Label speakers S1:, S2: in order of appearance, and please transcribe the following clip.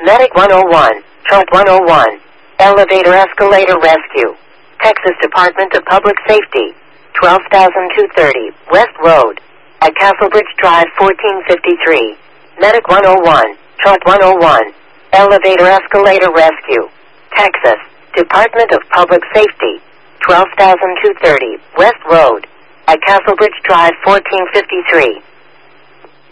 S1: Medic 101, Chart 101, Elevator Escalator Rescue, Texas Department of Public Safety, 12,230 West Road, at Castlebridge Drive 1453. Medic 101, Chart 101, Elevator Escalator Rescue, Texas Department of Public Safety, 12,230 West Road, at Castlebridge Drive 1453.